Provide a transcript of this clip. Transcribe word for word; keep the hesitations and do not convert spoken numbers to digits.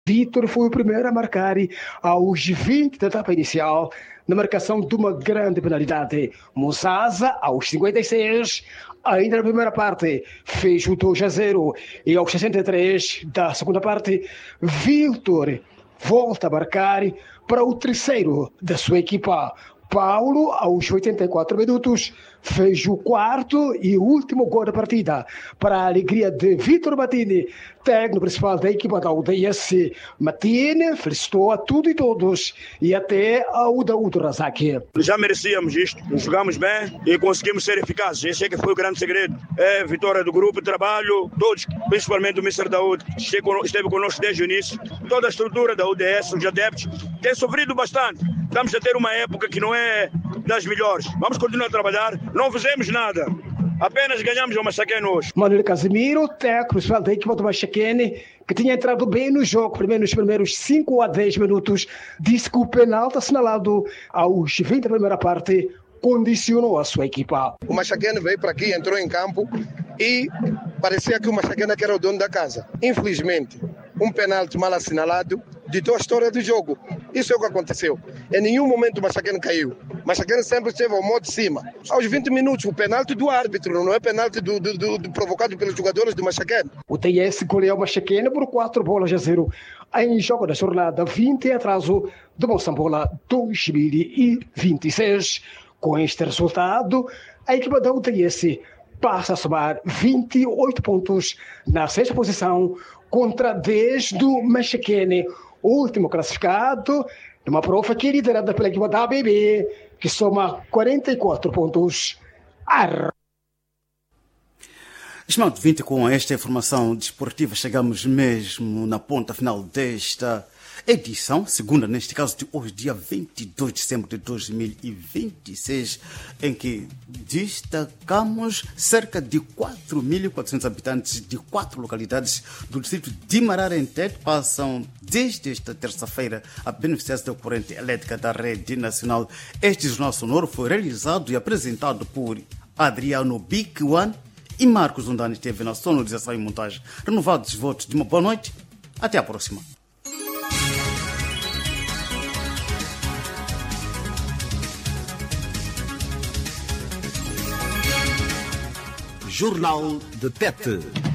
Vítor foi o primeiro a marcar aos vinte da etapa inicial, na marcação de uma grande penalidade. Monsasa, aos cinquenta e seis, ainda na primeira parte, fez o dois a zero. E aos sessenta e três da segunda parte, Vítor volta a marcar para o terceiro da sua equipa. Paulo, aos oitenta e quatro minutos, fez o quarto e último gol da partida, para a alegria de Vítor Matini, técnico principal da equipa da U D S. Matini felicitou a tudo e todos, e até ao Daúdo Razak. Já merecíamos isto, jogamos bem e conseguimos ser eficazes. Esse é que foi o grande segredo. É a vitória do grupo de trabalho, todos, principalmente o mister Daúdo, esteve conosco desde o início. Toda a estrutura da U D S, os adeptos, tem sofrido bastante. Estamos a ter uma época que não é das melhores. Vamos continuar a trabalhar. Não fizemos nada. Apenas ganhamos o Machaquene hoje. Manuel Casimiro, técnico principal da equipa do Machaquene, que tinha entrado bem no jogo, primeiro nos primeiros cinco a dez minutos, disse que o penalti assinalado aos vinte da primeira parte condicionou a sua equipa. O Machaquene veio para aqui, entrou em campo e parecia que o Machaquene era o dono da casa. Infelizmente, um penalti mal assinalado ditou a história do jogo. Isso é o que aconteceu. Em nenhum momento o Machaquene caiu. O Machaquene sempre esteve ao modo de cima. Aos vinte minutos, o penalti do árbitro, não é penalti do, do, do, do provocado pelos jogadores do Machaquene. O T S goleou o Machaquene por quatro bolas a zero em jogo da jornada vinte, atraso do Moçambola dois mil e vinte e seis. Com este resultado, a equipa da U T S passa a somar vinte e oito pontos na sexta posição contra dez do Machaquene, o último classificado, numa prova que é liderada pela equipa da A B B, que soma quarenta e quatro pontos. Arr. Estimado vinte, com esta informação desportiva, chegamos mesmo na ponta final desta edição, segunda, neste caso de hoje, dia vinte e dois de dezembro de dois mil e vinte e seis, em que destacamos cerca de quatro mil e quatrocentos habitantes de quatro localidades do distrito de Mararentete passam desde esta terça-feira a beneficiar-se da corrente elétrica da rede nacional. Este jornal sonoro foi realizado e apresentado por Adriano Bicuan e Marcos Undani, esteve na sonorização e montagem. Renovados votos de uma boa noite. Até a próxima. Jornal de Tete.